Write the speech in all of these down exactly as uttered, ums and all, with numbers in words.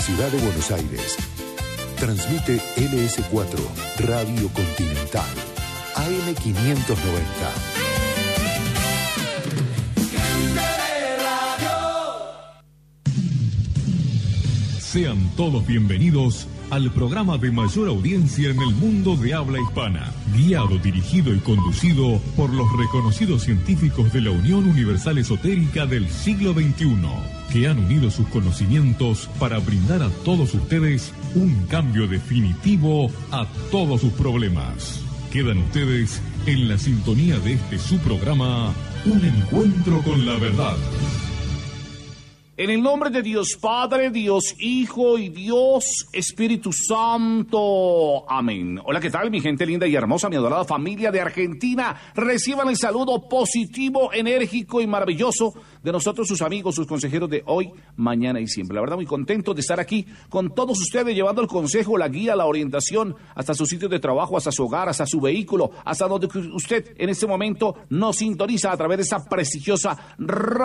ciudad de Buenos Aires. Transmite L S cuatro, Radio Continental, A M quinientos noventa. Sean todos bienvenidos al programa de mayor audiencia en el mundo de habla hispana, guiado, dirigido y conducido por los reconocidos científicos de la Unión Universal Esotérica del siglo veintiuno, que han unido sus conocimientos para brindar a todos ustedes un cambio definitivo a todos sus problemas. Quedan ustedes en la sintonía de este su programa, Un Encuentro con la Verdad. En el nombre de Dios Padre, Dios Hijo y Dios Espíritu Santo. Amén. Hola, ¿qué tal, mi gente linda y hermosa, mi adorada familia de Argentina? Reciban el saludo positivo, enérgico y maravilloso de nosotros, sus amigos, sus consejeros de hoy, mañana y siempre. La verdad, muy contento de estar aquí con todos ustedes, llevando el consejo, la guía, la orientación, hasta su sitio de trabajo, hasta su hogar, hasta su vehículo, hasta donde usted en este momento nos sintoniza a través de esa prestigiosa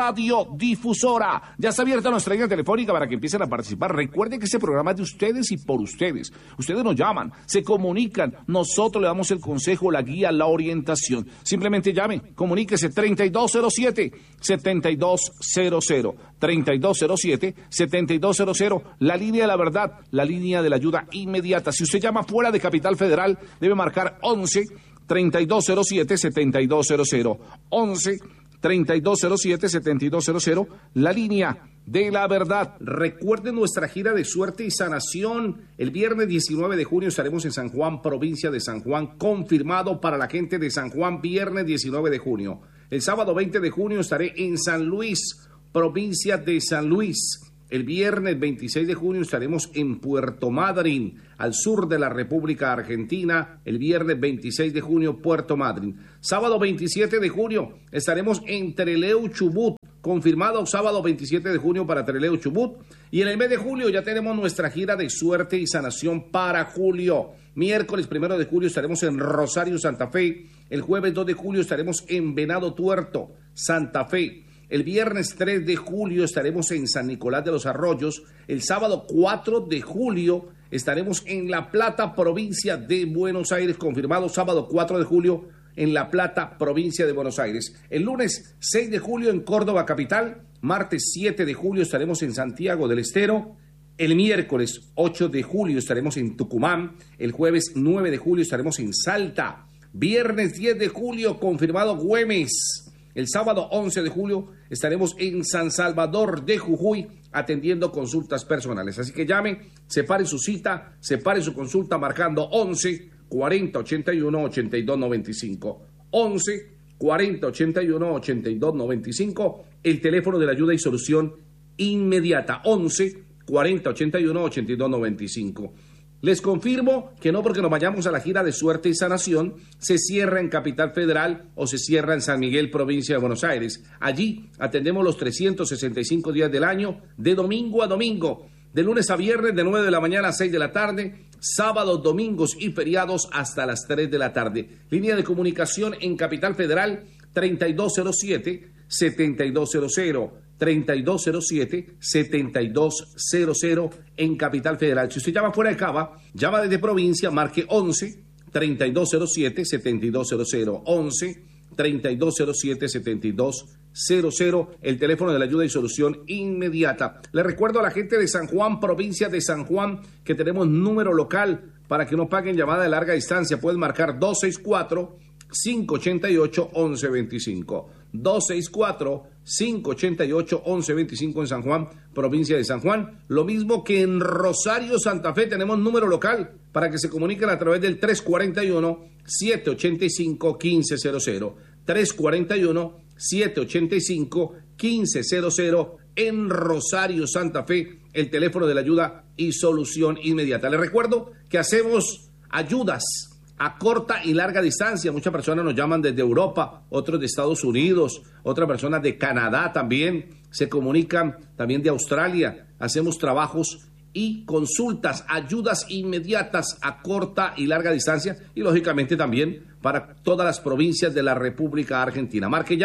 radiodifusora. Ya está abierta nuestra línea telefónica para que empiecen a participar. Recuerden que este programa es de ustedes y por ustedes. Ustedes nos llaman, se comunican, nosotros le damos el consejo, la guía, la orientación. Simplemente llame, comuníquese treinta y dos cero siete, setenta y dos cero cero, treinta y dos cero siete, setenta y dos cero cero, la línea de la verdad, la línea de la ayuda inmediata. Si usted llama fuera de Capital Federal, debe marcar once, treinta y dos cero siete, setenta y dos cero cero, once, treinta y dos cero siete, setenta y dos cero cero, la línea de la verdad. Recuerden nuestra gira de suerte y sanación. El viernes diecinueve de junio estaremos en San Juan, provincia de San Juan, confirmado para la gente de San Juan, viernes diecinueve de junio. El sábado veinte de junio estaré en San Luis, provincia de San Luis. El viernes veintiséis de junio estaremos en Puerto Madryn, al sur de la República Argentina. El viernes veintiséis de junio, Puerto Madryn. Sábado veintisiete de junio estaremos en Trelew, Chubut. Confirmado sábado veintisiete de junio para Trelew, Chubut. Y en el mes de julio ya tenemos nuestra gira de suerte y sanación para julio. Miércoles primero de julio estaremos en Rosario, Santa Fe. El jueves dos de julio estaremos en Venado Tuerto, Santa Fe. El viernes tres de julio estaremos en San Nicolás de los Arroyos. El sábado cuatro de julio estaremos en La Plata, provincia de Buenos Aires. Confirmado sábado cuatro de julio en La Plata, provincia de Buenos Aires. El lunes seis de julio en Córdoba capital. Martes siete de julio estaremos en Santiago del Estero. El miércoles ocho de julio estaremos en Tucumán. El jueves nueve de julio estaremos en Salta. Viernes diez de julio confirmado Güemes. El sábado once de julio estaremos en San Salvador de Jujuy atendiendo consultas personales. Así que llame, separe su cita, separe su consulta marcando once, cuarenta, ochenta y uno, ochenta y dos, noventa y cinco. once, cuarenta, ochenta y uno, ochenta y dos, noventa y cinco. El teléfono de la ayuda y solución inmediata. once, cuarenta, ochenta y uno, ochenta y dos, noventa y cinco. Les confirmo que no porque nos vayamos a la gira de suerte y sanación se cierra en Capital Federal o se cierra en San Miguel, provincia de Buenos Aires. Allí atendemos los trescientos sesenta y cinco días del año, de domingo a domingo, de lunes a viernes, de nueve de la mañana a seis de la tarde, sábados, domingos y feriados hasta las tres de la tarde. Línea de comunicación en Capital Federal treinta y dos cero siete, setenta y dos cero cero. treinta y dos cero siete, setenta y dos cero cero en Capital Federal. Si usted llama fuera de Cava, llama desde provincia, marque once, treinta y dos cero siete, setenta y dos cero cero. once, treinta y dos cero siete, setenta y dos cero cero, el teléfono de la ayuda y solución inmediata. Le recuerdo a la gente de San Juan, provincia de San Juan, que tenemos número local para que no paguen llamada de larga distancia. Pueden marcar dos seis cuatro, cinco ocho ocho, once veinticinco. dos seis cuatro, cinco ocho ocho, once veinticinco en San Juan, provincia de San Juan. Lo mismo que en Rosario, Santa Fe, tenemos número local para que se comuniquen a través del tres cuatro uno, siete ocho cinco, uno cinco cero cero. tres cuatro uno, siete ocho cinco, uno cinco cero cero en Rosario, Santa Fe, el teléfono de la ayuda y solución inmediata. Les recuerdo que hacemos ayudas a corta y larga distancia. Muchas personas nos llaman desde Europa, otros de Estados Unidos, otras personas de Canadá también, se comunican también de Australia. Hacemos trabajos y consultas, ayudas inmediatas a corta y larga distancia y lógicamente también para todas las provincias de la República Argentina. Marque ya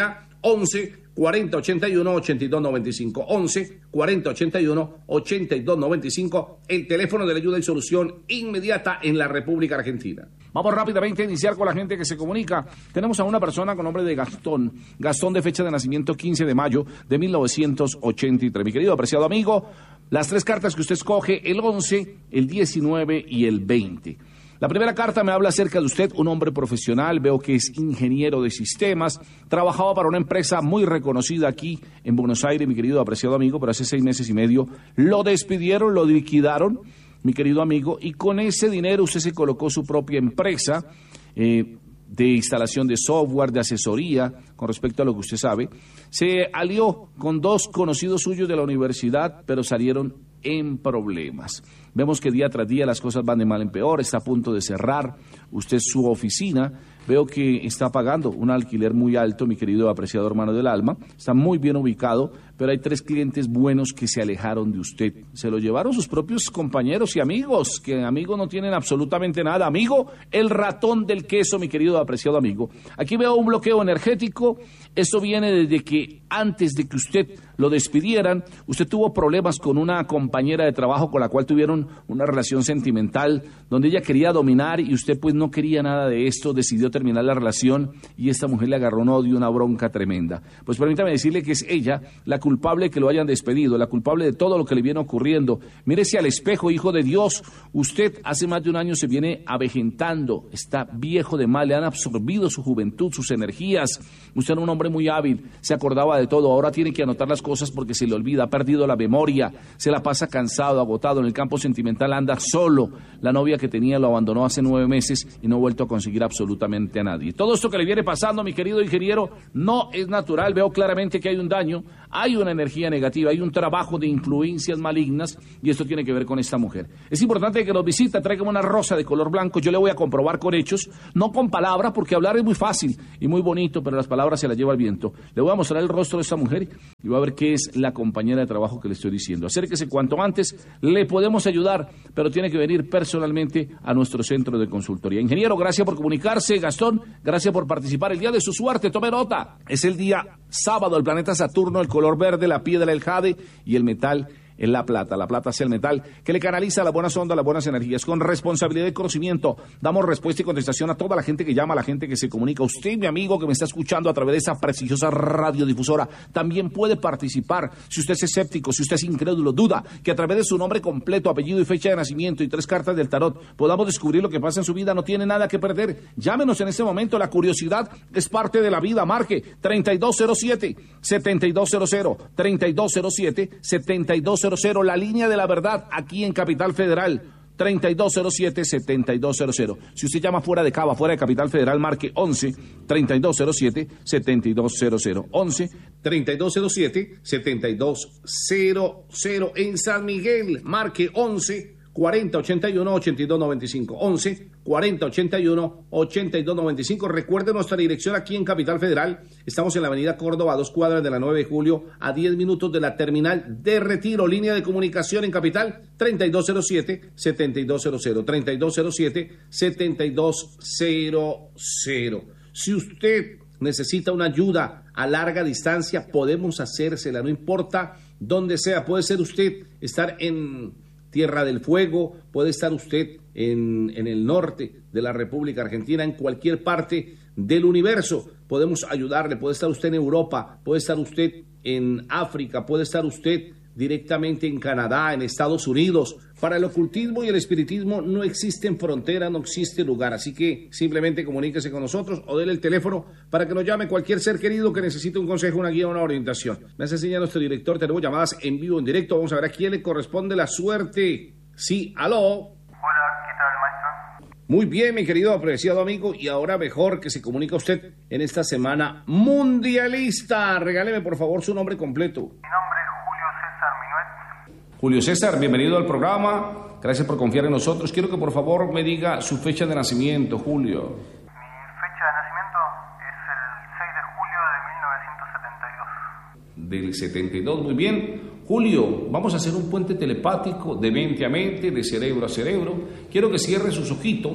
once cuarenta ochenta y uno ochenta y dos noventa y cinco. once cuarenta ochenta y uno ochenta y dos noventa y cinco, el teléfono de la ayuda y solución inmediata en la República Argentina. Vamos rápidamente a iniciar con la gente que se comunica. Tenemos a una persona con nombre de Gastón. Gastón, de fecha de nacimiento quince de mayo de mil novecientos ochenta y tres. Mi querido apreciado amigo, las tres cartas que usted escoge, el once, el diecinueve y el veinte. La primera carta me habla acerca de usted, un hombre profesional, veo que es ingeniero de sistemas, trabajaba para una empresa muy reconocida aquí en Buenos Aires, mi querido apreciado amigo, pero hace seis meses y medio lo despidieron, lo liquidaron, mi querido amigo, y con ese dinero usted se colocó su propia empresa eh, de instalación de software, de asesoría, con respecto a lo que usted sabe. Se alió con dos conocidos suyos de la universidad, pero salieron en problemas. Vemos que día tras día las cosas van de mal en peor, está a punto de cerrar usted su oficina, veo que está pagando un alquiler muy alto, mi querido apreciado hermano del alma, está muy bien ubicado, pero hay tres clientes buenos que se alejaron de usted, se lo llevaron sus propios compañeros y amigos, que amigos no tienen absolutamente nada. Amigo, el ratón del queso, mi querido apreciado amigo. Aquí veo un bloqueo energético, eso viene desde que antes de que usted lo despidieran, usted tuvo problemas con una compañera de trabajo con la cual tuvieron una relación sentimental, donde ella quería dominar y usted pues no quería nada de esto, decidió terminar la relación y esta mujer le agarró un odio, una bronca tremenda. Pues permítame decirle que es ella la culpable que lo hayan despedido, la culpable de todo lo que le viene ocurriendo. Mírese al espejo, hijo de Dios, usted hace más de un año se viene avejentando, está viejo de mal, le han absorbido su juventud, sus energías, usted era un hombre muy hábil, se acordaba de todo, ahora tiene que anotar las cosas porque se le olvida, ha perdido la memoria, se la pasa cansado, agotado, en el campo sentimental anda solo, la novia que tenía lo abandonó hace nueve meses y no ha vuelto a conseguir absolutamente a nadie. Todo esto que le viene pasando, mi querido ingeniero, no es natural, veo claramente que hay un daño, hay una energía negativa, hay un trabajo de influencias malignas y esto tiene que ver con esta mujer. Es importante que nos visita, traiga una rosa de color blanco, yo le voy a comprobar con hechos, no con palabras, porque hablar es muy fácil y muy bonito, pero las palabras se las lleva el viento. Le voy a mostrar el rostro de esta mujer y va a ver qué es la compañera de trabajo que le estoy diciendo. Acérquese cuanto antes, le podemos ayudar, pero tiene que venir personalmente a nuestro centro de consultoría. Ingeniero, gracias por comunicarse. Gastón, gracias por participar. El día de su suerte, tome nota, es el día sábado, el planeta Saturno, el color verde, la piedra, el jade y el metal en la plata. La plata es el metal que le canaliza las buenas ondas, las buenas energías. Con responsabilidad y conocimiento damos respuesta y contestación a toda la gente que llama, a la gente que se comunica. Usted, mi amigo, que me está escuchando a través de esa prestigiosa radiodifusora, también puede participar. Si usted es escéptico, si usted es incrédulo, duda que a través de su nombre completo, apellido y fecha de nacimiento y tres cartas del tarot podamos descubrir lo que pasa en su vida, no tiene nada que perder. Llámenos en este momento, la curiosidad es parte de la vida. Marque treinta y dos cero siete, setenta y dos cero cero, treinta y dos cero siete, setenta y dos cero cero, la línea de la verdad, aquí en Capital Federal, treinta y dos cero siete, setenta y dos cero cero. Si usted llama fuera de Cava, fuera de Capital Federal, marque once, treinta y dos cero siete, setenta y dos cero cero. once, treinta y dos cero siete, setenta y dos cero cero. En San Miguel, marque once, cuarenta ochenta y uno ochenta y dos noventa y cinco. once, cuarenta ochenta y uno ochenta y dos noventa y cinco. Recuerde nuestra dirección aquí en Capital Federal. Estamos en la avenida Córdoba, a dos cuadras de la nueve de julio, a diez minutos de la terminal de Retiro. Línea de comunicación en Capital, treinta y dos cero siete, setenta y dos cero cero. treinta y dos cero siete, setenta y dos cero cero. Si usted necesita una ayuda a larga distancia, podemos hacérsela, no importa dónde sea. Puede ser usted estar en Tierra del Fuego, puede estar usted en, en el norte de la República Argentina, en cualquier parte del universo, podemos ayudarle. Puede estar usted en Europa, puede estar usted en África, puede estar usted directamente en Canadá, en Estados Unidos. Para el ocultismo y el espiritismo no existen fronteras, no existe lugar, así que simplemente comuníquese con nosotros o déle el teléfono para que nos llame cualquier ser querido que necesite un consejo, una guía o una orientación. Me hace señal nuestro director, tenemos llamadas en vivo, en directo, vamos a ver a quién le corresponde la suerte. Sí, aló. Hola, ¿qué tal, maestro? Muy bien, mi querido apreciado amigo, y ahora mejor que se comunica usted en esta semana mundialista. Regáleme por favor su nombre completo. Mi nombre es Julio César Minuet. Julio César, bienvenido al programa, gracias por confiar en nosotros. Quiero que por favor me diga su fecha de nacimiento, Julio. Mi fecha de nacimiento es el seis de julio de mil novecientos setenta y dos. Del setenta y dos, muy bien. Julio, vamos a hacer un puente telepático de mente a mente, de cerebro a cerebro. Quiero que cierre sus ojitos,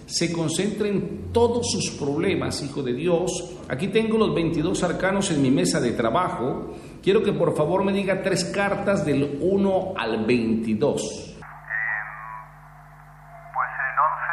se concentre en todos sus problemas, hijo de Dios. Aquí tengo los veintidós arcanos en mi mesa de trabajo. Quiero que por favor me diga tres cartas del uno al veintidós. Eh, puede ser el once,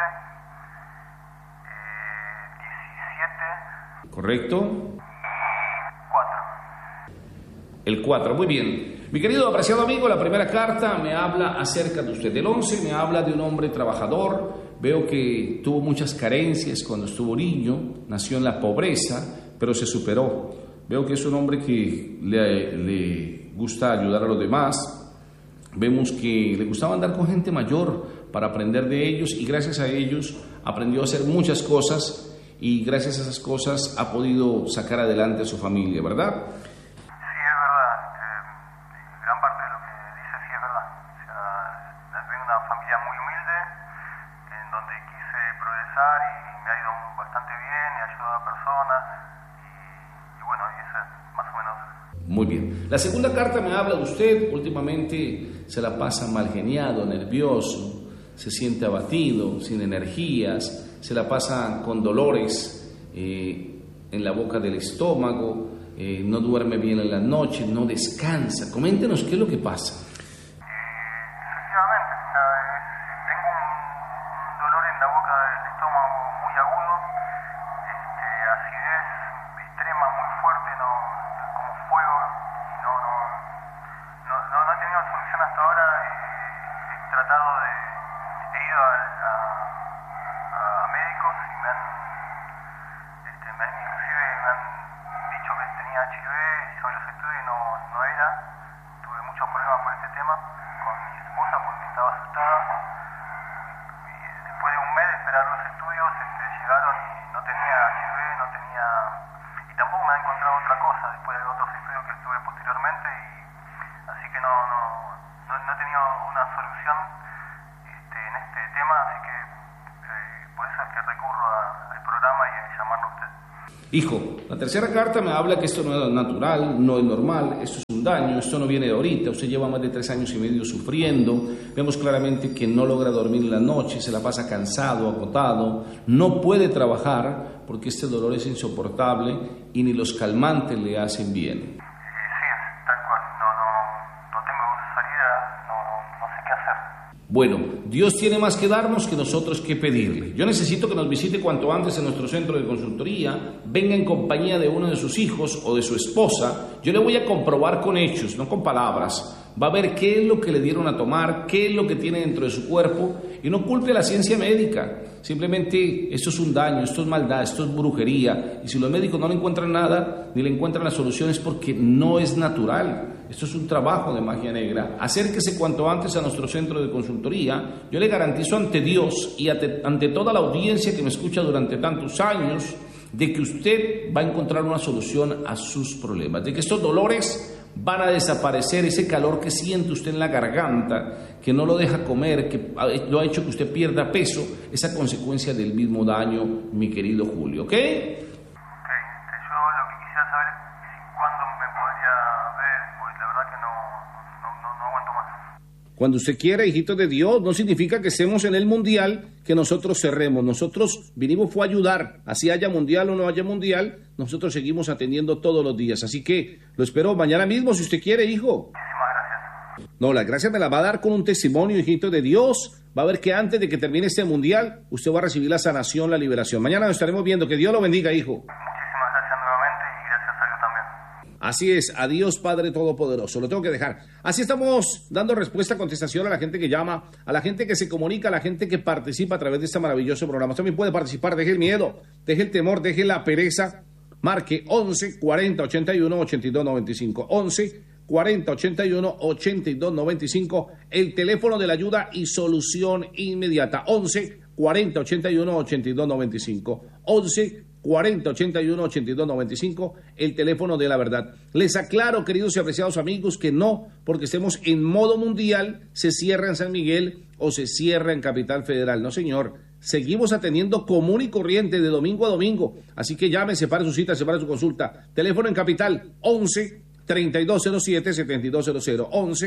eh, diecisiete. ¿Correcto? cuatro. El cuatro, muy bien. Mi querido apreciado amigo, la primera carta me habla acerca de usted. El once me habla de un hombre trabajador. Veo que tuvo muchas carencias cuando estuvo niño, nació en la pobreza, pero se superó. Veo que es un hombre que le, le gusta ayudar a los demás. Vemos que le gustaba andar con gente mayor para aprender de ellos y gracias a ellos aprendió a hacer muchas cosas y gracias a esas cosas ha podido sacar adelante a su familia, ¿verdad? Muy bien. La segunda carta me habla de usted. Últimamente se la pasa mal geniado, nervioso, se siente abatido, sin energías, se la pasa con dolores eh, en la boca del estómago, eh, no duerme bien en la noche, no descansa. Coméntenos qué es lo que pasa. Hijo, la tercera carta me habla que esto no es natural, no es normal, esto es un daño, esto no viene de ahorita, usted lleva más de tres años y medio sufriendo, vemos claramente que no logra dormir en la noche, se la pasa cansado, agotado, no puede trabajar porque este dolor es insoportable y ni los calmantes le hacen bien. Bueno, Dios tiene más que darnos que nosotros que pedirle. Yo necesito que nos visite cuanto antes en nuestro centro de consultoría, venga en compañía de uno de sus hijos o de su esposa. Yo le voy a comprobar con hechos, no con palabras. Va a ver qué es lo que le dieron a tomar, qué es lo que tiene dentro de su cuerpo y no culpe a la ciencia médica. Simplemente esto es un daño, esto es maldad, esto es brujería. Y si los médicos no le encuentran nada, ni le encuentran las soluciones porque no es natural. Esto es un trabajo de magia negra. Acérquese cuanto antes a nuestro centro de consultoría. Yo le garantizo ante Dios y ante, ante toda la audiencia que me escucha durante tantos años, de que usted va a encontrar una solución a sus problemas, de que estos dolores van a desaparecer, ese calor que siente usted en la garganta, que no lo deja comer, que lo ha hecho que usted pierda peso, esa consecuencia del mismo daño, mi querido Julio, ¿ok? Cuando usted quiera, hijito de Dios, no significa que estemos en el mundial, que nosotros cerremos. Nosotros vinimos fue a ayudar. Así haya mundial o no haya mundial, nosotros seguimos atendiendo todos los días. Así que lo espero mañana mismo si usted quiere, hijo. Muchísimas gracias. No, las gracias me las va a dar con un testimonio, hijito de Dios. Va a ver que antes de que termine este mundial, usted va a recibir la sanación, la liberación. Mañana nos estaremos viendo. Que Dios lo bendiga, hijo. Así es, adiós Padre Todopoderoso, lo tengo que dejar. Así estamos dando respuesta, contestación a la gente que llama, a la gente que se comunica, a la gente que participa a través de este maravilloso programa. Usted también puede participar, deje el miedo, deje el temor, deje la pereza. Marque once cuarenta ochenta y uno ochenta y dos noventa y cinco, once cuarenta ochenta y uno ochenta y dos noventa y cinco, el teléfono de la ayuda y solución inmediata, once cuarenta ochenta y uno ochenta y dos noventa y cinco, once cuarenta ochenta y uno ochenta y dos noventa y cinco, el teléfono de la verdad. Les aclaro, queridos y apreciados amigos, que no, porque estemos en modo mundial, se cierra en San Miguel o se cierra en Capital Federal. No, señor. Seguimos atendiendo común y corriente de domingo a domingo. Así que llame, separe su cita, separe su consulta. Teléfono en Capital, once treinta y dos cero siete setenta y dos cero cero, once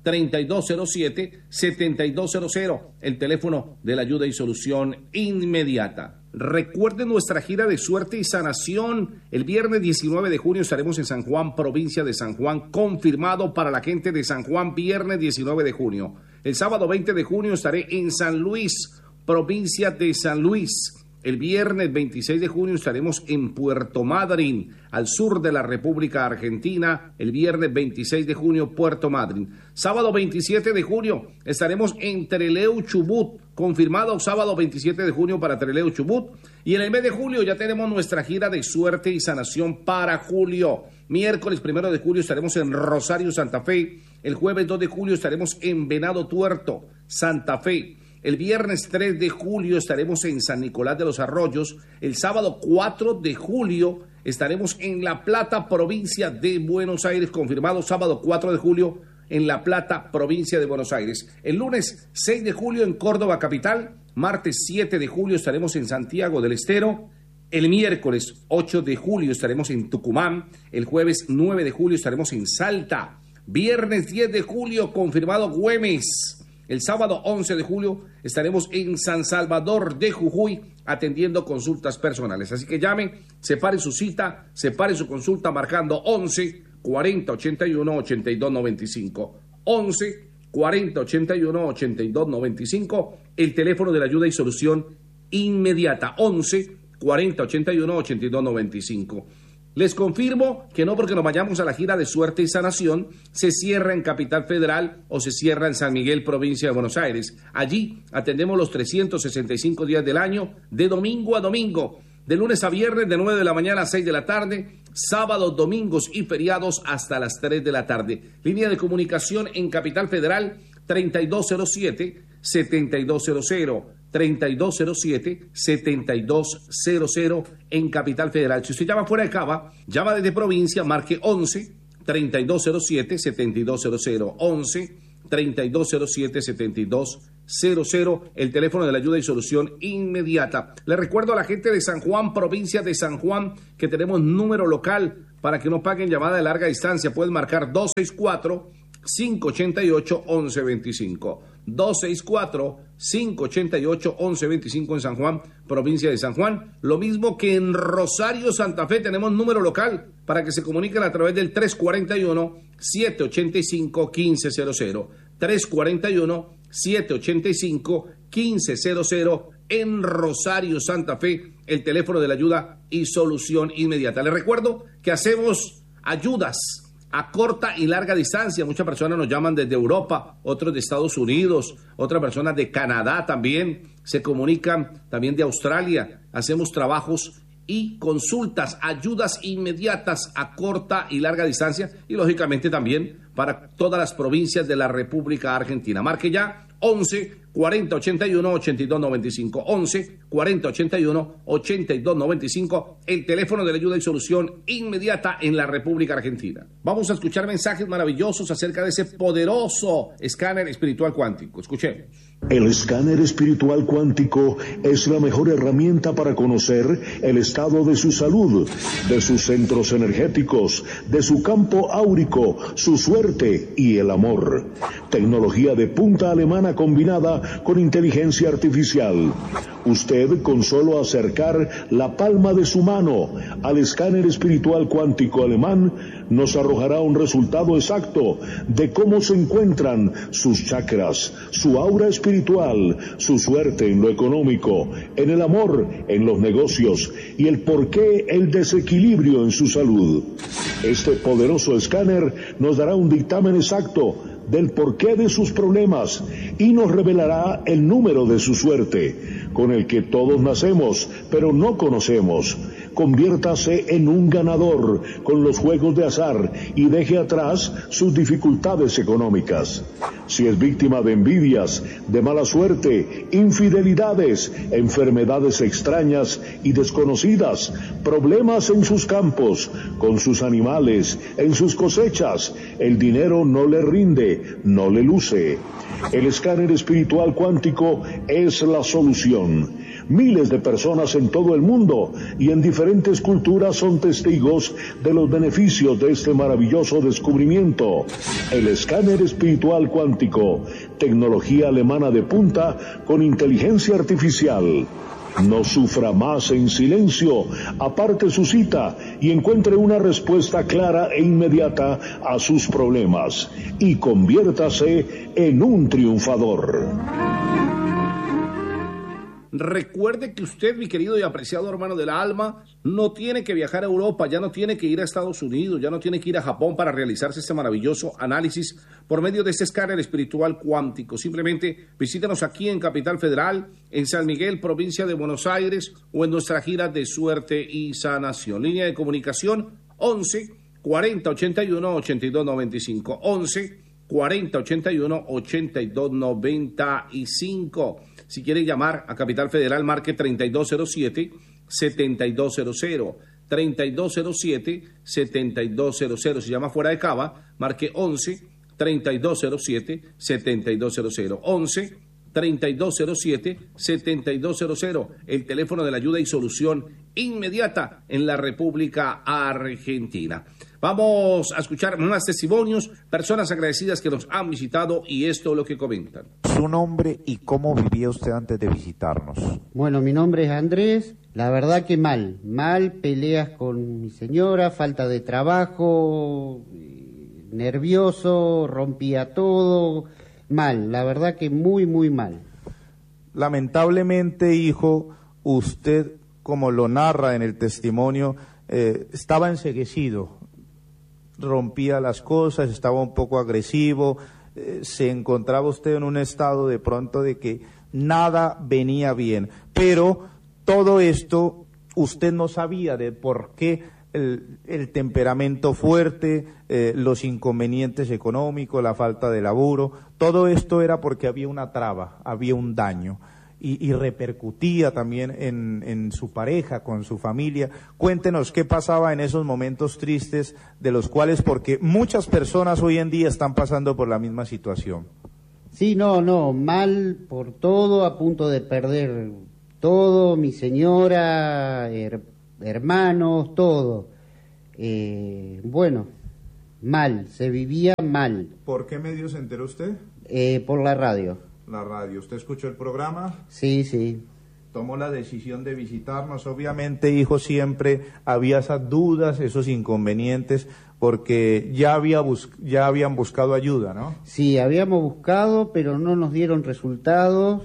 treinta y dos cero siete, setenta y dos cero cero, el teléfono de la ayuda y solución inmediata. Recuerden nuestra gira de suerte y sanación. El viernes diecinueve de junio estaremos en San Juan, provincia de San Juan, confirmado para la gente de San Juan, viernes diecinueve de junio. El sábado veinte de junio estaré en San Luis, provincia de San Luis. El viernes veintiséis de junio estaremos en Puerto Madryn, al sur de la República Argentina. El viernes veintiséis de junio, Puerto Madryn. Sábado veintisiete de junio estaremos en Trelew, Chubut. Confirmado sábado veintisiete de junio para Trelew, Chubut. Y en el mes de julio ya tenemos nuestra gira de suerte y sanación para julio. Miércoles primero de julio estaremos en Rosario, Santa Fe. El jueves dos de julio estaremos en Venado Tuerto, Santa Fe. El viernes tres de julio estaremos en San Nicolás de los Arroyos. El sábado cuatro de julio estaremos en La Plata, provincia de Buenos Aires. Confirmado sábado cuatro de julio en La Plata, provincia de Buenos Aires. El lunes seis de julio en Córdoba, capital. Martes siete de julio estaremos en Santiago del Estero. El miércoles ocho de julio estaremos en Tucumán. El jueves nueve de julio estaremos en Salta. Viernes diez de julio confirmado Güemes. El sábado once de julio estaremos en San Salvador de Jujuy atendiendo consultas personales. Así que llame, separe su cita, separe su consulta marcando once cuarenta ochenta y uno ochenta y dos noventa y cinco. once cuarenta ochenta y uno ochenta y dos noventa y cinco, el teléfono de la ayuda y solución inmediata. once cuarenta ochenta y uno ochenta y dos noventa y cinco. Les confirmo que no porque nos vayamos a la gira de suerte y sanación se cierra en Capital Federal o se cierra en San Miguel, provincia de Buenos Aires. Allí atendemos los trescientos sesenta y cinco días del año, de domingo a domingo, de lunes a viernes, de nueve de la mañana a seis de la tarde, sábados, domingos y feriados hasta las tres de la tarde. Línea de comunicación en Capital Federal treinta y dos cero siete, setenta y dos cero cero. treinta y dos cero siete, setenta y dos cero cero en Capital Federal. Si usted llama fuera de Cava, llama desde provincia, marque once treinta y dos cero siete, setenta y dos cero cero. once treinta y dos cero siete, setenta y dos cero cero, el teléfono de la ayuda y solución inmediata. Le recuerdo a la gente de San Juan, provincia de San Juan, que tenemos número local para que no paguen llamada de larga distancia. Pueden marcar dos seis cuatro, cinco ocho ocho, once veinticinco. dos seis cuatro, cinco ocho ocho, once veinticinco en San Juan, provincia de San Juan. Lo mismo que en Rosario, Santa Fe, tenemos número local para que se comuniquen a través del tres cuatro uno, siete ocho cinco, uno cinco cero cero. tres cuatro uno, siete ocho cinco, uno cinco cero cero en Rosario, Santa Fe, el teléfono de la ayuda y solución inmediata. Les recuerdo que hacemos ayudas a corta y larga distancia. Muchas personas nos llaman desde Europa, otros de Estados Unidos, otras personas de Canadá también, se comunican también de Australia. Hacemos trabajos y consultas, ayudas inmediatas a corta y larga distancia y lógicamente también para todas las provincias de la República Argentina. Marque ya once cuarenta ochenta y uno ochenta y dos noventa y cinco. once cuarenta ochenta y uno ochenta y dos noventa y cinco, el teléfono de la ayuda y solución inmediata en la República Argentina. Vamos a escuchar mensajes maravillosos acerca de ese poderoso escáner espiritual cuántico. Escuchemos. El escáner espiritual cuántico es la mejor herramienta para conocer el estado de su salud, de sus centros energéticos, de su campo áurico, su suerte y el amor. Tecnología de punta alemana combinada con inteligencia artificial. Usted, con solo acercar la palma de su mano al escáner espiritual cuántico alemán, nos arrojará un resultado exacto de cómo se encuentran sus chakras, su aura espiritual, su suerte en lo económico, en el amor, en los negocios y el porqué el desequilibrio en su salud. Este poderoso escáner nos dará un dictamen exacto del porqué de sus problemas y nos revelará el número de su suerte, con el que todos nacemos, pero no conocemos. Conviértase en un ganador con los juegos de azar y deje atrás sus dificultades económicas. Si es víctima de envidias, de mala suerte, infidelidades, enfermedades extrañas y desconocidas, problemas en sus campos, con sus animales, en sus cosechas, el dinero no le rinde, no le luce. El escáner espiritual cuántico es la solución. Miles de personas en todo el mundo y en diferentes culturas son testigos de los beneficios de este maravilloso descubrimiento. El escáner espiritual cuántico, tecnología alemana de punta con inteligencia artificial. No sufra más en silencio, aparte su cita y encuentre una respuesta clara e inmediata a sus problemas y conviértase en un triunfador. Recuerde que usted, mi querido y apreciado hermano del alma, no tiene que viajar a Europa, ya no tiene que ir a Estados Unidos, ya no tiene que ir a Japón para realizarse este maravilloso análisis por medio de este escáner espiritual cuántico. Simplemente visítenos aquí en Capital Federal, en San Miguel, provincia de Buenos Aires, o en nuestra gira de suerte y sanación. Línea de comunicación once cuarenta ochenta y uno ochenta y dos noventa y cinco. once cuarenta ochenta y uno ochenta y dos noventa y cinco. Si quiere llamar a Capital Federal, marque treinta y dos cero siete setenta y dos cero cero. treinta y dos cero siete setenta y dos cero cero. Si llama fuera de Cava, marque once treinta y dos cero siete setenta y dos cero cero. once treinta y dos cero siete setenta y dos cero cero. El teléfono de la ayuda y solución inmediata en la República Argentina. Vamos a escuchar más testimonios, personas agradecidas que nos han visitado, y esto es lo que comentan. Su nombre y cómo vivía usted antes de visitarnos. Bueno, mi nombre es Andrés. La verdad que mal, mal, peleas con mi señora, falta de trabajo, nervioso, rompía todo, mal, la verdad que muy, muy mal. Lamentablemente, hijo, usted, como lo narra en el testimonio, eh, estaba enceguecido. Rompía las cosas, estaba un poco agresivo, eh, se encontraba usted en un estado de pronto de que nada venía bien, pero todo esto usted no sabía de por qué el, el temperamento fuerte, eh, los inconvenientes económicos, la falta de laburo, todo esto era porque había una traba, había un daño. Y, y repercutía también en, en su pareja, con su familia. Cuéntenos qué pasaba en esos momentos tristes, de los cuales, porque muchas personas hoy en día están pasando por la misma situación. Sí, no, no, mal por todo, a punto de perder todo, mi señora, her, hermanos, todo. Eh, bueno, mal, se vivía mal. ¿Por qué medio se enteró usted? Eh, por la radio. La radio. ¿Usted escuchó el programa? Sí, sí. Tomó la decisión de visitarnos. Obviamente, hijo, siempre había esas dudas, esos inconvenientes, porque ya había bus- ya habían buscado ayuda, ¿no? Sí, habíamos buscado, pero no nos dieron resultados.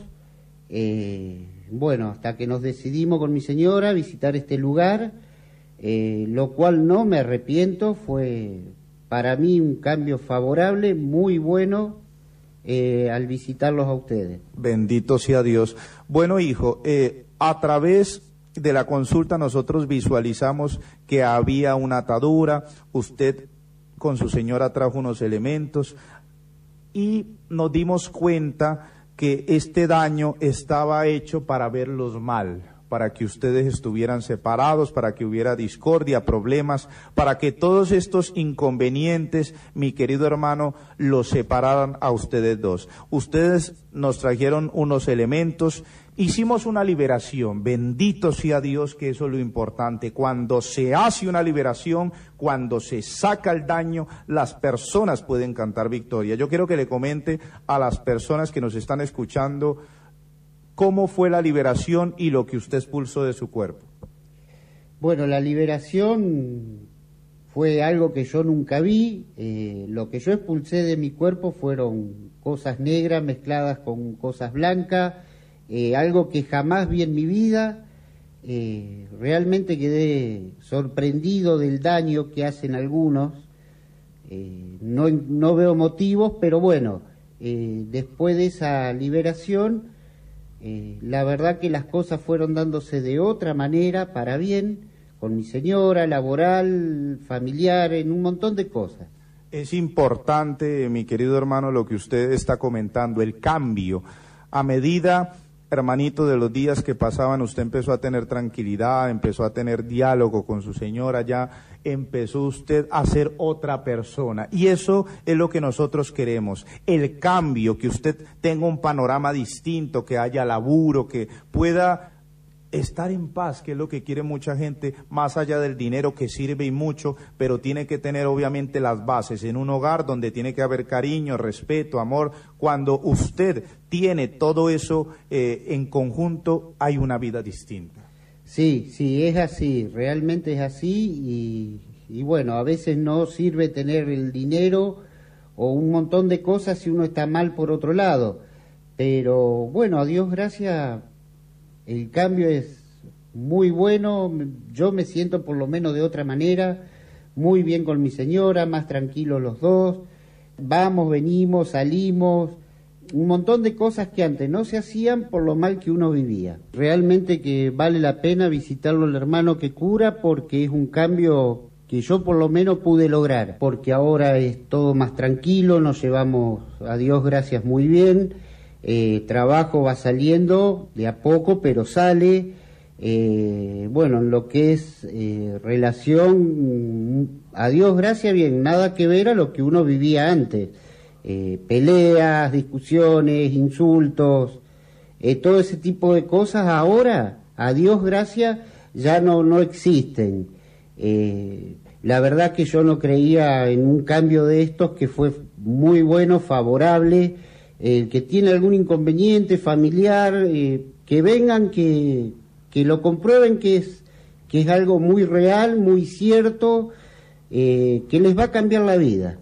Eh, bueno, hasta que nos decidimos con mi señora a visitar este lugar, eh, lo cual no me arrepiento, fue para mí un cambio favorable, muy bueno. Eh, al visitarlos a ustedes. Bendito sea Dios. Bueno, hijo, eh, a través de la consulta nosotros visualizamos que había una atadura, usted con su señora trajo unos elementos y nos dimos cuenta que este daño estaba hecho para verlos mal, para que ustedes estuvieran separados, para que hubiera discordia, problemas, para que todos estos inconvenientes, mi querido hermano, los separaran a ustedes dos. Ustedes nos trajeron unos elementos, hicimos una liberación, bendito sea Dios, que eso es lo importante. Cuando se hace una liberación, cuando se saca el daño, las personas pueden cantar victoria. Yo quiero que le comente a las personas que nos están escuchando cómo fue la liberación y lo que usted expulsó de su cuerpo. Bueno, la liberación fue algo que yo nunca vi. Eh, lo que yo expulsé de mi cuerpo fueron cosas negras mezcladas con cosas blancas, eh, algo que jamás vi en mi vida. Eh, realmente quedé sorprendido del daño que hacen algunos. Eh, no, no veo motivos, pero bueno, eh, después de esa liberación, Eh, la verdad que las cosas fueron dándose de otra manera, para bien, con mi señora, laboral, familiar, en un montón de cosas. Es importante, mi querido hermano, lo que usted está comentando, el cambio. A medida, hermanito, de los días que pasaban, usted empezó a tener tranquilidad, empezó a tener diálogo con su señora, ya empezó usted a ser otra persona. Y eso es lo que nosotros queremos, el cambio, que usted tenga un panorama distinto, que haya laburo, que pueda estar en paz, que es lo que quiere mucha gente, más allá del dinero que sirve y mucho, pero tiene que tener obviamente las bases en un hogar donde tiene que haber cariño, respeto, amor. Cuando usted tiene todo eso eh, en conjunto, hay una vida distinta. Sí, sí, es así, realmente es así y, y bueno, a veces no sirve tener el dinero o un montón de cosas si uno está mal por otro lado, pero bueno, a Dios gracias. El cambio es muy bueno, yo me siento por lo menos de otra manera, muy bien con mi señora, más tranquilos los dos, vamos, venimos, salimos, un montón de cosas que antes no se hacían por lo mal que uno vivía. Realmente que vale la pena visitarlo al hermano que cura porque es un cambio que yo por lo menos pude lograr, porque ahora es todo más tranquilo, nos llevamos, a Dios gracias, muy bien. Eh, trabajo va saliendo de a poco, pero sale. Eh, bueno, en lo que es eh, relación, a Dios gracias, bien, nada que ver a lo que uno vivía antes. Eh, peleas, discusiones, insultos, eh, todo ese tipo de cosas ahora, a Dios gracias, ya no, no existen. Eh, la verdad que yo no creía en un cambio de estos, que fue muy bueno, favorable. El que tiene algún inconveniente familiar, eh, que vengan, que, que lo comprueben, que es, que es algo muy real, muy cierto, eh, que les va a cambiar la vida.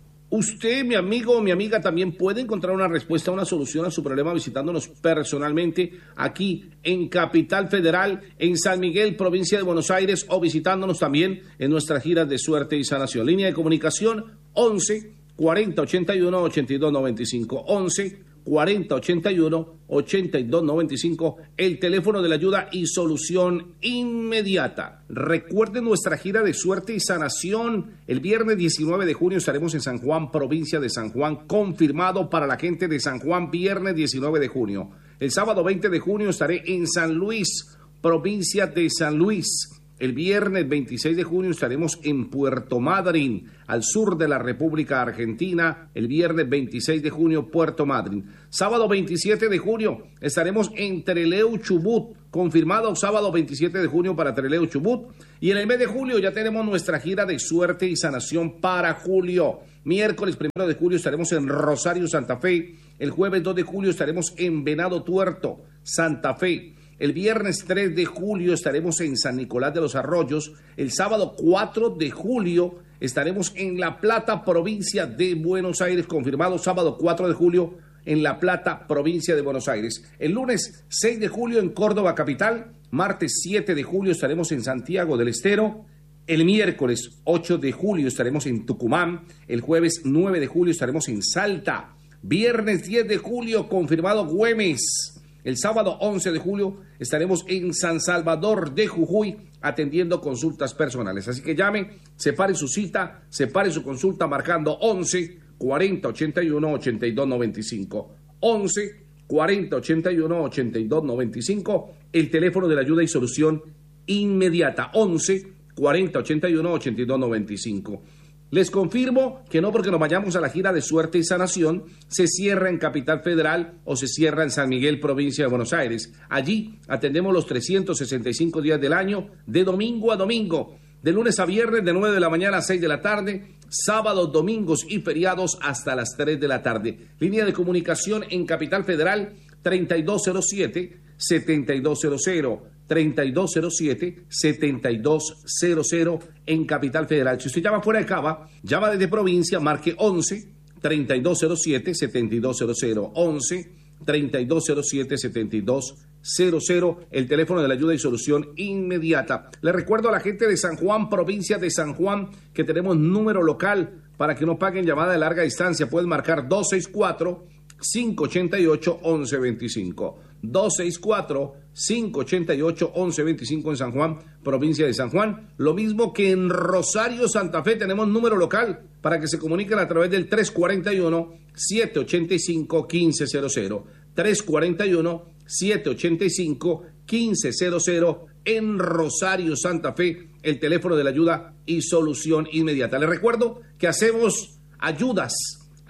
Usted, mi amigo o mi amiga, también puede encontrar una respuesta, una solución a su problema visitándonos personalmente aquí en Capital Federal, en San Miguel, provincia de Buenos Aires, o visitándonos también en nuestras giras de suerte y sanación. Línea de comunicación once cuarenta ochenta y uno ochenta y dos noventa y cinco, once cuarenta ochenta y uno ochenta y dos noventa y cinco, el teléfono de la ayuda y solución inmediata. Recuerden nuestra gira de suerte y sanación. El viernes diecinueve de junio estaremos en San Juan, provincia de San Juan, confirmado para la gente de San Juan, viernes diecinueve de junio. El sábado veinte de junio estaré en San Luis, provincia de San Luis. El viernes veintiséis de junio estaremos en Puerto Madryn, al sur de la República Argentina. El viernes veintiséis de junio, Puerto Madryn. Sábado veintisiete de junio estaremos en Trelew, Chubut. Confirmado sábado veintisiete de junio para Trelew, Chubut. Y en el mes de julio ya tenemos nuestra gira de suerte y sanación para julio. Miércoles primero de julio estaremos en Rosario, Santa Fe. El jueves dos de julio estaremos en Venado Tuerto, Santa Fe. El viernes tres de julio estaremos en San Nicolás de los Arroyos. El sábado cuatro de julio estaremos en La Plata, provincia de Buenos Aires. Confirmado sábado cuatro de julio en La Plata, provincia de Buenos Aires. El lunes seis de julio en Córdoba capital. Martes siete de julio estaremos en Santiago del Estero. El miércoles ocho de julio estaremos en Tucumán. El jueves nueve de julio estaremos en Salta. Viernes diez de julio confirmado Güemes. El sábado once de julio estaremos en San Salvador de Jujuy atendiendo consultas personales. Así que llame, separe su cita, separe su consulta marcando once cuarenta ochenta y uno ochenta y dos noventa y cinco. once cuarenta ochenta y uno ochenta y dos noventa y cinco, el teléfono de la ayuda y solución inmediata. once cuarenta ochenta y uno ochenta y dos noventa y cinco. Les confirmo que no porque nos vayamos a la gira de suerte y sanación se cierra en Capital Federal o se cierra en San Miguel, provincia de Buenos Aires. Allí atendemos los trescientos sesenta y cinco días del año, de domingo a domingo, de lunes a viernes, de nueve de la mañana a seis de la tarde, sábados, domingos y feriados hasta las tres de la tarde. Línea de comunicación en Capital Federal treinta y dos cero siete, setenta y dos cero cero. treinta y dos cero siete, setenta y dos cero cero en Capital Federal. Si usted llama fuera de Cava, llama desde provincia, marque once treinta y dos cero siete, setenta y dos cero cero. once treinta y dos cero siete, setenta y dos cero cero, el teléfono de la ayuda y solución inmediata. Le recuerdo a la gente de San Juan, provincia de San Juan, que tenemos número local para que no paguen llamada de larga distancia. Pueden marcar dos seis cuatro, cinco ocho ocho, once veinticinco. dos seis cuatro, cinco ocho ocho, once veinticinco en San Juan, provincia de San Juan. Lo mismo que en Rosario, Santa Fe, tenemos número local para que se comuniquen a través del tres cuatro uno, siete ocho cinco, uno cinco cero cero. tres cuatro uno, siete ocho cinco, uno cinco cero cero en Rosario, Santa Fe, el teléfono de la ayuda y solución inmediata. Les recuerdo que hacemos ayudas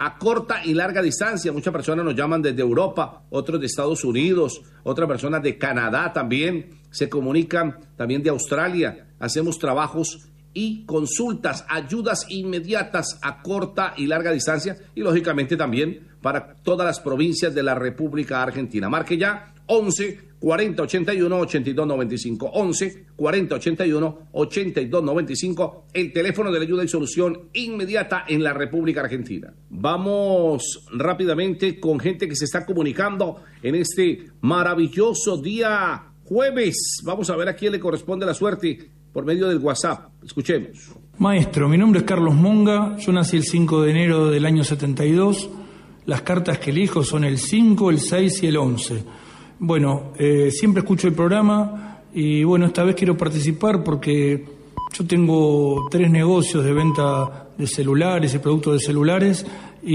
a corta y larga distancia. Muchas personas nos llaman desde Europa, otros de Estados Unidos, otras personas de Canadá también, se comunican también de Australia. Hacemos trabajos y consultas, ayudas inmediatas a corta y larga distancia y lógicamente también para todas las provincias de la República Argentina. Marque ya once cuarenta ochenta y uno ochenta y dos noventa y cinco, once cuarenta ochenta y uno ochenta y dos noventa y cinco, el teléfono de la ayuda y solución inmediata en la República Argentina. Vamos rápidamente con gente que se está comunicando en este maravilloso día jueves. Vamos a ver a quién le corresponde la suerte por medio del WhatsApp. Escuchemos. Maestro, mi nombre es Carlos Monga, yo nací el cinco de enero del año setenta y dos, las cartas que elijo son el cinco, el seis y el once. Bueno, eh, siempre escucho el programa y bueno, esta vez quiero participar porque yo tengo tres negocios de venta de celulares y productos de celulares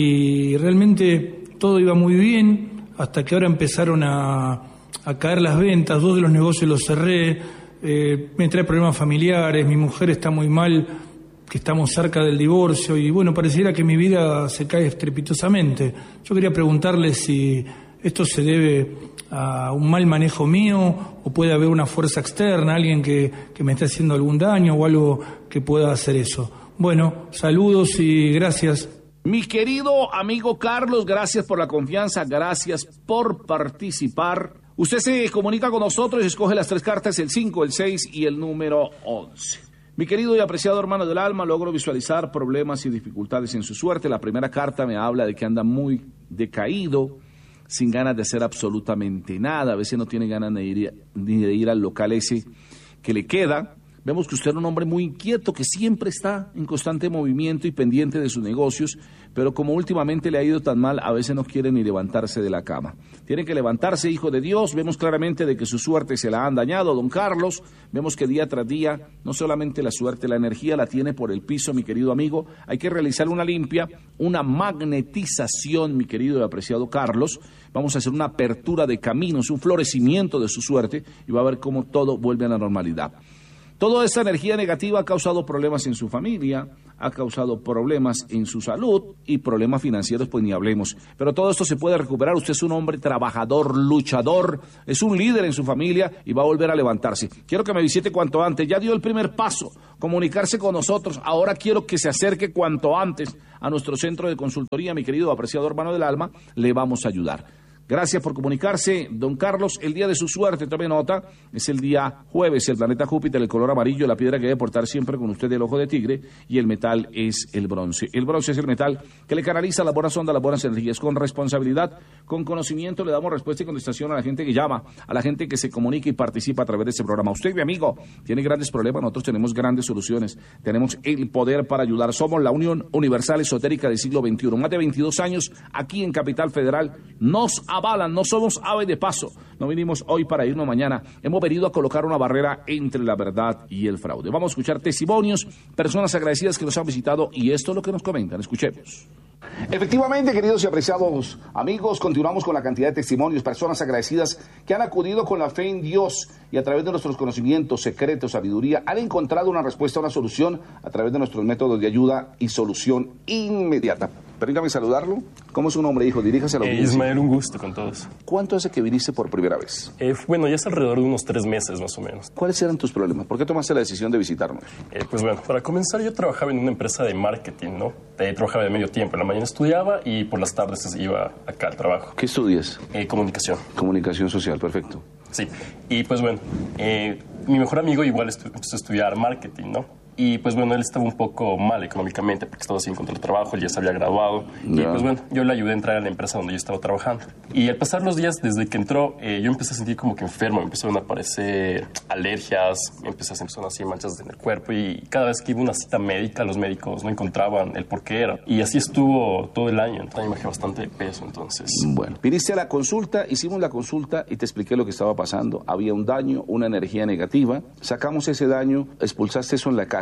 y realmente todo iba muy bien hasta que ahora empezaron a, a caer las ventas, dos de los negocios los cerré, eh, me trae problemas familiares, mi mujer está muy mal, que estamos cerca del divorcio y bueno, pareciera que mi vida se cae estrepitosamente. Yo quería preguntarle si esto se debe a un mal manejo mío o puede haber una fuerza externa, alguien que, que me esté haciendo algún daño o algo que pueda hacer eso. Bueno, saludos y gracias. Mi querido amigo Carlos, gracias por la confianza, gracias por participar. Usted se comunica con nosotros y escoge las tres cartas, el cinco, el seis y el número once. Mi querido y apreciado hermano del alma, logro visualizar problemas y dificultades en su suerte. La primera carta me habla de que anda muy decaído, sin ganas de hacer absolutamente nada. A veces no tiene ganas de ir, ni de ir al local ese que le queda. Vemos que usted es un hombre muy inquieto, que siempre está en constante movimiento y pendiente de sus negocios, pero como últimamente le ha ido tan mal, a veces no quiere ni levantarse de la cama. Tiene que levantarse, hijo de Dios. Vemos claramente de que su suerte se la han dañado, don Carlos. Vemos que día tras día, no solamente la suerte, la energía la tiene por el piso, mi querido amigo. Hay que realizar una limpia, una magnetización, mi querido y apreciado Carlos. Vamos a hacer una apertura de caminos, un florecimiento de su suerte y va a ver cómo todo vuelve a la normalidad. Toda esta energía negativa ha causado problemas en su familia, ha causado problemas en su salud y problemas financieros, pues ni hablemos. Pero todo esto se puede recuperar. Usted es un hombre trabajador, luchador, es un líder en su familia y va a volver a levantarse. Quiero que me visite cuanto antes. Ya dio el primer paso, comunicarse con nosotros. Ahora quiero que se acerque cuanto antes a nuestro centro de consultoría, mi querido apreciado hermano del alma. Le vamos a ayudar. Gracias por comunicarse, don Carlos. El día de su suerte, tome nota, es el día jueves. El planeta Júpiter, el color amarillo, la piedra que debe portar siempre con usted el ojo de tigre, y el metal es el bronce. El bronce es el metal que le canaliza las buenas ondas, las buenas energías. Con responsabilidad, con conocimiento, le damos respuesta y contestación a la gente que llama, a la gente que se comunica y participa a través de este programa. Usted, mi amigo, tiene grandes problemas, nosotros tenemos grandes soluciones. Tenemos el poder para ayudar. Somos la Unión Universal Esotérica del siglo veintiuno. Más de veintidós años aquí en Capital Federal. Nos avalan, no somos ave de paso, no vinimos hoy para irnos mañana, hemos venido a colocar una barrera entre la verdad y el fraude. Vamos a escuchar testimonios, personas agradecidas que nos han visitado y esto es lo que nos comentan, escuchemos. Efectivamente, queridos y apreciados amigos, continuamos con la cantidad de testimonios, personas agradecidas que han acudido con la fe en Dios y a través de nuestros conocimientos, secretos, sabiduría, han encontrado una respuesta, una solución a través de nuestros métodos de ayuda y solución inmediata. Permítame saludarlo. ¿Cómo es su nombre, hijo? Diríjase a la audiencia. Eh, Ismael, un gusto con todos. ¿Cuánto hace que viniste por primera vez? Eh, bueno, ya es alrededor de unos tres meses más o menos. ¿Cuáles eran tus problemas? ¿Por qué tomaste la decisión de visitarnos? Eh, pues bueno, para comenzar yo trabajaba en una empresa de marketing, ¿no? Eh, trabajaba de medio tiempo. En la mañana estudiaba y por las tardes iba acá al trabajo. ¿Qué estudias? Eh, comunicación. Comunicación social, perfecto. Sí, y pues bueno, eh, mi mejor amigo igual estu- empezó a estudiar marketing, ¿no? Y pues bueno, él estaba un poco mal económicamente porque estaba sin encontrar trabajo, él ya se había graduado. Yeah. Y pues bueno, yo le ayudé a entrar a la empresa donde yo estaba trabajando. Y al pasar los días, desde que entró, eh, yo empecé a sentir como que enfermo, me empezaron a aparecer alergias, me empecé a sentir así manchas en el cuerpo y cada vez que iba a una cita médica, los médicos no encontraban el por qué era. Y así estuvo todo el año, entonces me bajé bastante de peso, entonces... Bueno, viniste a la consulta, hicimos la consulta y te expliqué lo que estaba pasando. Había un daño, una energía negativa, sacamos ese daño, expulsaste eso en la casa.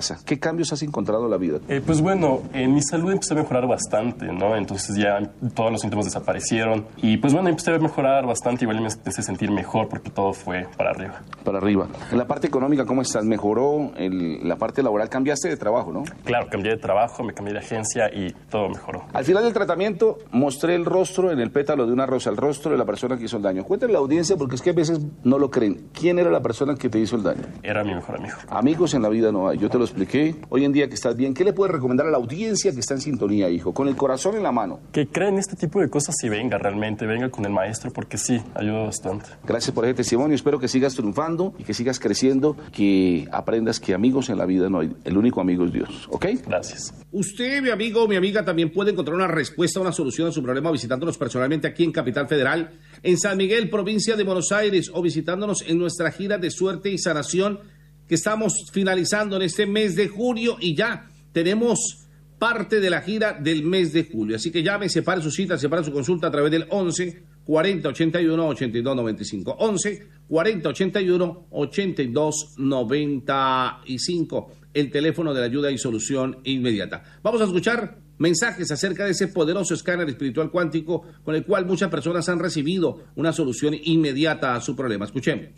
pasa? ¿Qué cambios has encontrado en la vida? Eh, pues bueno, en mi salud empecé a mejorar bastante, ¿no? Entonces ya todos los síntomas desaparecieron y pues bueno, empecé a mejorar bastante, igual me empecé a sentir mejor porque todo fue para arriba. Para arriba. En la parte económica, ¿cómo estás? ¿Mejoró el, la parte laboral? Cambiaste de trabajo, ¿no? Claro, cambié de trabajo, me cambié de agencia y todo mejoró. Al final del tratamiento mostré el rostro en el pétalo de una rosa, el rostro de la persona que hizo el daño. Cuéntale a la audiencia porque es que a veces no lo creen. ¿Quién era la persona que te hizo el daño? Era mi mejor amigo. Amigos en la vida no hay, yo te lo expliqué. Hoy en día que estás bien, ¿qué le puedes recomendar a la audiencia que está en sintonía, hijo? Con el corazón en la mano. Que creen este tipo de cosas y venga realmente, venga con el maestro porque sí, ayuda bastante. Gracias por ese testimonio, espero que sigas triunfando y que sigas creciendo, que aprendas que amigos en la vida no hay, el único amigo es Dios, ¿ok? Gracias. Usted, mi amigo o mi amiga, también puede encontrar una respuesta, una solución a su problema visitándonos personalmente aquí en Capital Federal, en San Miguel, provincia de Buenos Aires, o visitándonos en nuestra gira de suerte y sanación que estamos finalizando en este mes de junio y ya tenemos parte de la gira del mes de julio. Así que llame, separe su cita, separe su consulta a través del once cuarenta ochenta y uno ochenta y dos noventa y cinco. once cuarenta ochenta y uno ochenta y dos noventa y cinco. El teléfono de la ayuda y solución inmediata. Vamos a escuchar mensajes acerca de ese poderoso escáner espiritual cuántico con el cual muchas personas han recibido una solución inmediata a su problema. Escuchemos.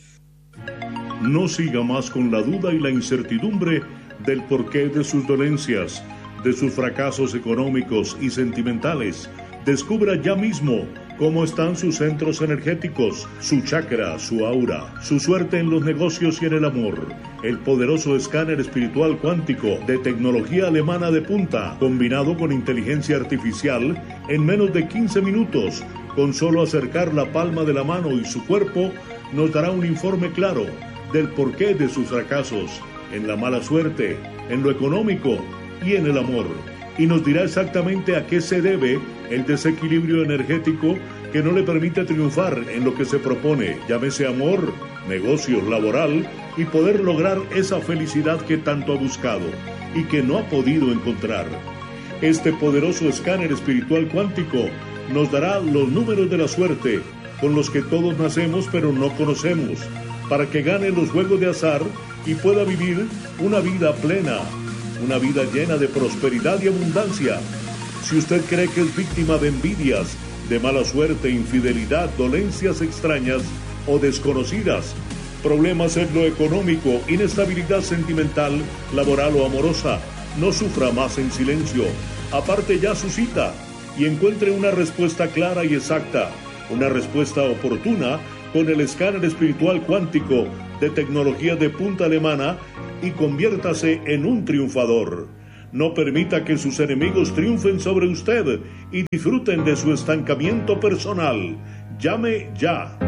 No siga más con la duda y la incertidumbre del porqué de sus dolencias, de sus fracasos económicos y sentimentales. Descubra ya mismo cómo están sus centros energéticos, su chakra, su aura, su suerte en los negocios y en el amor. El poderoso escáner espiritual cuántico de tecnología alemana de punta, combinado con inteligencia artificial, en menos de quince minutos, con solo acercar la palma de la mano y su cuerpo, nos dará un informe claro del porqué de sus fracasos, en la mala suerte, en lo económico y en el amor. Y nos dirá exactamente a qué se debe el desequilibrio energético que no le permite triunfar en lo que se propone, llámese amor, negocio, laboral, y poder lograr esa felicidad que tanto ha buscado y que no ha podido encontrar. Este poderoso escáner espiritual cuántico nos dará los números de la suerte con los que todos nacemos pero no conocemos, para que gane los juegos de azar y pueda vivir una vida plena, una vida llena de prosperidad y abundancia. Si usted cree que es víctima de envidias, de mala suerte, infidelidad, dolencias extrañas o desconocidas, problemas en lo económico, inestabilidad sentimental, laboral o amorosa, no sufra más en silencio. Aparte ya su cita y encuentre una respuesta clara y exacta, una respuesta oportuna con el escáner espiritual cuántico de tecnología de punta alemana y conviértase en un triunfador. No permita que sus enemigos triunfen sobre usted y disfruten de su estancamiento personal. Llame ya.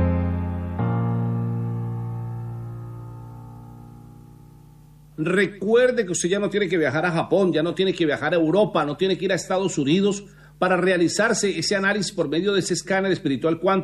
Recuerde que usted ya no tiene que viajar a Japón, ya no tiene que viajar a Europa, no tiene que ir a Estados Unidos para realizarse ese análisis por medio de ese escáner espiritual cuántico.